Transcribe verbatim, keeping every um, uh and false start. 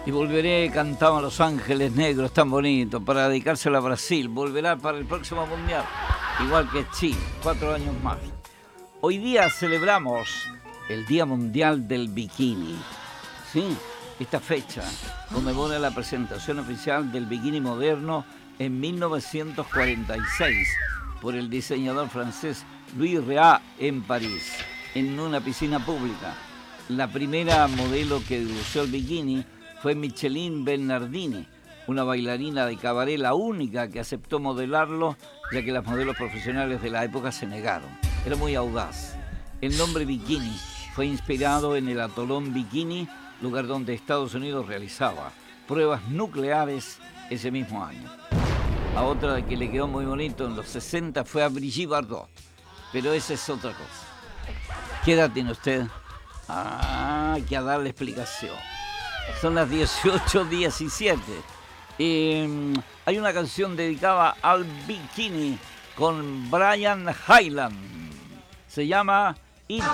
Y volveré, cantaba Los Ángeles Negros, tan bonito, para dedicárselo a Brasil. Volverá para el próximo Mundial, igual que Chile, cuatro años más. Hoy día celebramos el Día Mundial del Bikini. Sí, esta fecha conmemora la presentación oficial del bikini moderno en mil novecientos cuarenta y seis por el diseñador francés Louis Réat en París, en una piscina pública. La primera modelo que usó el bikini fue Micheline Bernardini, una bailarina de cabaret, la única que aceptó modelarlo, ya que las modelos profesionales de la época se negaron. Era muy audaz. El nombre bikini fue inspirado en el atolón Bikini, lugar donde Estados Unidos realizaba pruebas nucleares ese mismo año. A otra que le quedó muy bonito en los sesenta fue a Brigitte Bardot, pero esa es otra cosa. ¿Qué edad tiene usted? Ah, hay que darle explicación. Son las dieciocho diecisiete. Eh, hay una canción dedicada al bikini con Brian Hyland. Se llama It